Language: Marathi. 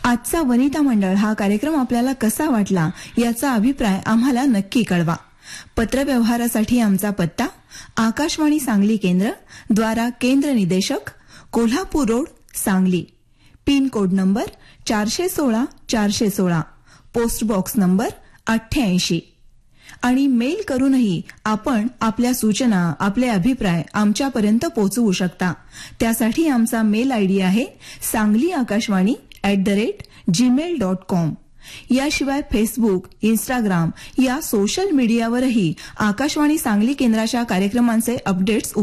आजचा वनिता मंडळ हा कार्यक्रम आपल्याला कसा वाटला याचा अभिप्राय आम्हाला नक्की कळवा. पत्रव्यवहारासाठी आमचा पत्ता आकाशवाणी सांगली केंद्र, द्वारा केंद्र निदेशक, Kolhapur road, Sangli. Pin code number 416-416, post box number 88. आणि मेल करूनही आपण आपल्या सूचना, आपले अभिप्राय आमच्यापर्यंत पोहोचवू शकता. त्यासाठी आमचा मेल आयडी आहे sangli@gmail.com. याशिवाय फेसबुक, इंस्टाग्राम या सोशल मीडियावरही आकाशवाणी सांगली केंद्राच्या कार्यक्रमांचे अपडेट्स